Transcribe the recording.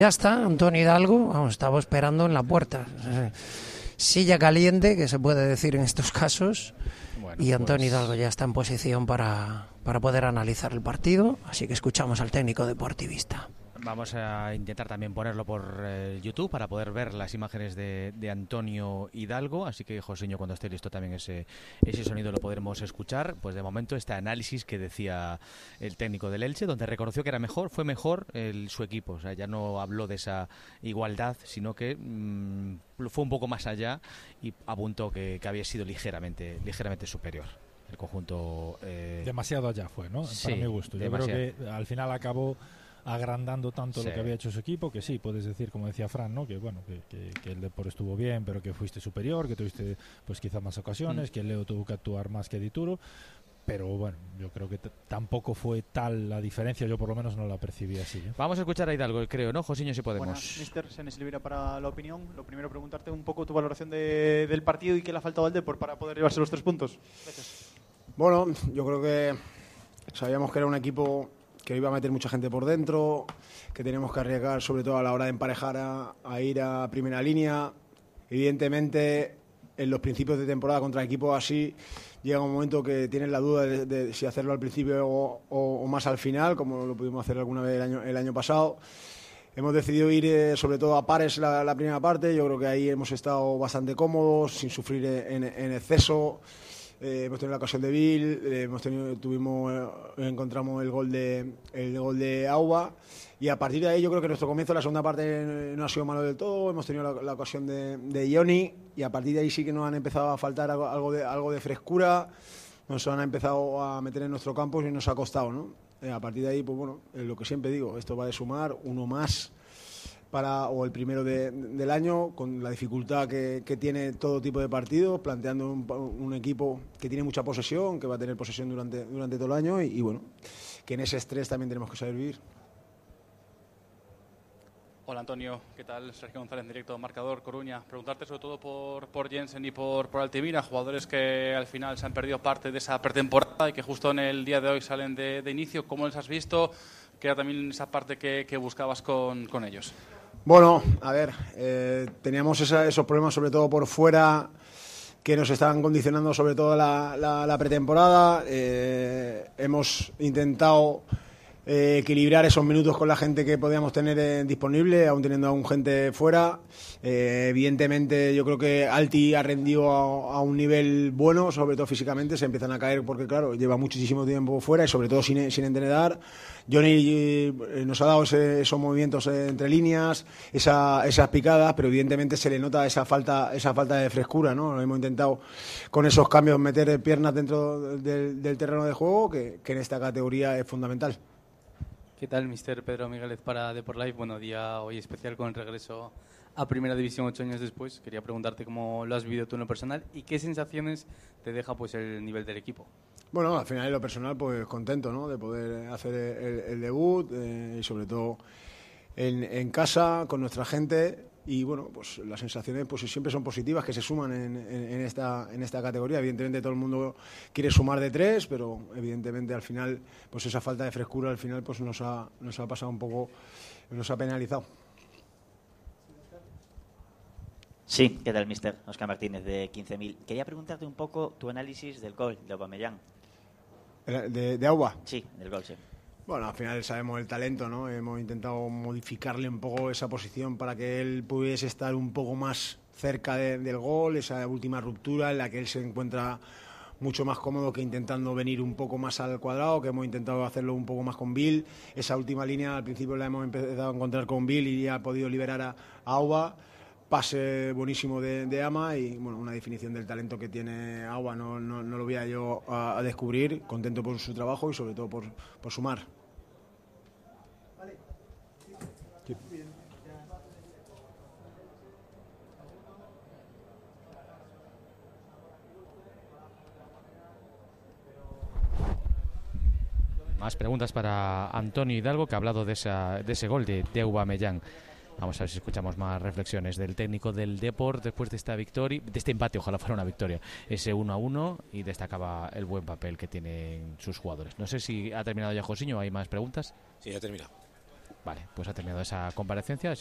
Ya está, Antonio Hidalgo, vamos, estaba esperando en la puerta. Silla caliente, que se puede decir en estos casos. Bueno, y Antonio Hidalgo ya está en posición para poder analizar el partido, así que escuchamos al técnico deportivista. Vamos a intentar también ponerlo por YouTube para poder ver las imágenes de Antonio Hidalgo, así que Joseño, cuando esté listo también ese sonido lo podremos escuchar. Pues de momento este análisis que decía el técnico del Elche, donde reconoció que fue mejor su equipo, o sea, ya no habló de esa igualdad, sino que fue un poco más allá y apuntó que había sido ligeramente superior el conjunto. Demasiado allá fue, ¿no? Sí, para mi gusto. Yo creo que al final acabó agrandando tanto lo que había hecho su equipo, que sí, puedes decir, como decía Fran, ¿no? Que bueno, que el Depor estuvo bien, pero que fuiste superior, que tuviste pues quizás más ocasiones, que el Leo tuvo que actuar más que Dituro, pero bueno, yo creo que tampoco fue tal la diferencia, yo por lo menos no la percibí así, ¿eh? Vamos a escuchar a Hidalgo, creo, ¿no, Josiño? Si podemos. Buenas, Mister, se necesita para la opinión. Lo primero, preguntarte un poco tu valoración del partido y qué le ha faltado al Depor para poder llevarse los 3 puntos. Gracias. Bueno, yo creo que sabíamos que era un equipo que iba a meter mucha gente por dentro, que teníamos que arriesgar sobre todo a la hora de emparejar a ir a primera línea. Evidentemente, en los principios de temporada contra equipos así, llega un momento que tienes la duda de si hacerlo al principio o más al final, como lo pudimos hacer alguna vez el año pasado. Hemos decidido ir sobre todo a pares la primera parte. Yo creo que ahí hemos estado bastante cómodos, sin sufrir en exceso. Hemos tenido la ocasión de Bill, encontramos el gol de Auba, y a partir de ahí yo creo que nuestro comienzo, la segunda parte, no ha sido malo del todo. Hemos tenido la ocasión de Johnny, y a partir de ahí sí que nos han empezado a faltar algo de frescura, nos han empezado a meter en nuestro campo y nos ha costado, ¿no? A partir de ahí, pues bueno, lo que siempre digo, esto va de sumar uno más o el primero del año, con la dificultad que tiene todo tipo de partidos, planteando un equipo que tiene mucha posesión, que va a tener posesión durante todo el año, y bueno, que en ese estrés también tenemos que saber vivir. Hola Antonio, ¿qué tal? Sergio González en directo, Marcador Coruña. Preguntarte sobre todo por Jensen y por Altimira, jugadores que al final se han perdido parte de esa pretemporada y que justo en el día de hoy salen de inicio. ¿Cómo les has visto? ¿Qué era también esa parte que buscabas con ellos? Bueno, a ver, teníamos esos problemas sobre todo por fuera, que nos estaban condicionando sobre todo la pretemporada. Hemos intentado equilibrar esos minutos con la gente que podíamos tener disponible, aún teniendo aún gente fuera. Evidentemente yo creo que Alti ha rendido a un nivel bueno, sobre todo físicamente. Se empiezan a caer porque claro, lleva muchísimo tiempo fuera y sobre todo sin entrenar. Johnny nos ha dado esos movimientos entre líneas, esas picadas, pero evidentemente se le nota esa falta de frescura, ¿no? Hemos intentado con esos cambios meter piernas dentro del terreno de juego, que en esta categoría es fundamental. ¿Qué tal, mister Pedro Migueles para Depor Live? Bueno, día hoy especial con el regreso a Primera División 8 años después. Quería preguntarte cómo lo has vivido tú en lo personal y qué sensaciones te deja pues el nivel del equipo. Bueno, al final en lo personal pues contento, ¿no?, de poder hacer el debut y sobre todo en casa con nuestra gente. Y bueno, pues las sensaciones pues siempre son positivas, que se suman en esta categoría. Evidentemente todo el mundo quiere sumar de 3, pero evidentemente al final pues esa falta de frescura al final pues nos ha pasado un poco, nos ha penalizado. Sí, ¿qué tal, mister? Óscar Martínez, de 15.000. Quería preguntarte un poco tu análisis del gol de Aubameyang. ¿De Auba? Sí, del gol, sí. Bueno, al final sabemos el talento, ¿no? Hemos intentado modificarle un poco esa posición para que él pudiese estar un poco más cerca del gol, esa última ruptura en la que él se encuentra mucho más cómodo que intentando venir un poco más al cuadrado, que hemos intentado hacerlo un poco más con Bill. Esa última línea al principio la hemos empezado a encontrar con Bill y ya ha podido liberar a Auba. Pase buenísimo de Ama y bueno, una definición del talento que tiene Auba, no lo voy a yo a descubrir. Contento por su trabajo y sobre todo por sumar. Sí. Más preguntas para Antonio Hidalgo, que ha hablado de ese gol de Aubameyang. Vamos a ver si escuchamos más reflexiones del técnico del Depor después de esta victoria, de este empate, ojalá fuera una victoria, ese 1-1, y destacaba el buen papel que tienen sus jugadores. No sé si ha terminado ya Josiño, ¿hay más preguntas? Sí, ya ha terminado. Vale, pues ha terminado esa comparecencia.